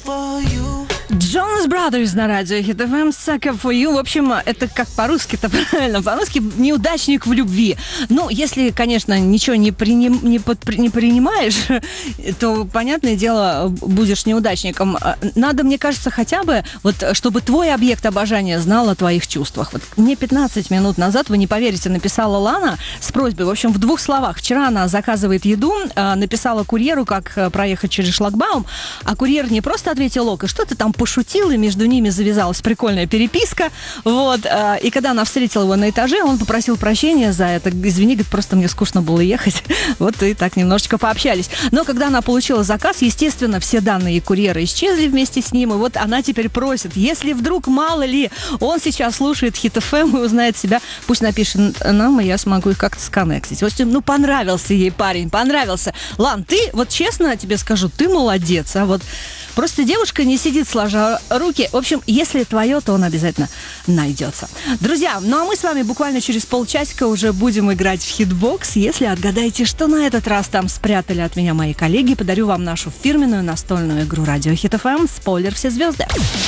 Jonas Brothers на радио Hit FM, Sucker for You. В общем, это как по-русски-то правильно. По-русски неудачник в любви. Ну, если, конечно, ничего не принимаешь, то, понятное дело, будешь неудачником. Надо, мне кажется, хотя бы, вот, чтобы твой объект обожания знал о твоих чувствах. Вот мне 15 минут назад, вы не поверите, написала Лана с просьбой, в общем, в 2 словах. Вчера она заказывает еду, написала курьеру, как проехать через шлагбаум, а курьер не просто ответил ок, и что-то там пошутил, и между ними завязалась прикольная переписка. Вот. И когда она встретила его на этаже, он попросил прощения за это. Извини, говорит, просто мне скучно было ехать. Вот и так немножечко пообщались. Но когда она получила заказ, естественно, все данные курьера исчезли вместе с ним. И вот она теперь просит, если вдруг, мало ли, он сейчас слушает Hit FM и узнает себя, пусть напишет нам, и я смогу их как-то сконнектить. В общем, ну, понравился ей парень, понравился. Лан, ты, вот честно тебе скажу, ты молодец, а вот просто девушка не сидит сложа руки. В общем, если твое, то он обязательно найдется. Друзья, ну а мы с вами буквально через полчасика уже будем играть в Хитбокс. Если отгадаете, что на этот раз там спрятали от меня мои коллеги, подарю вам нашу фирменную настольную игру радио Hit FM «Спойлер, все звезды».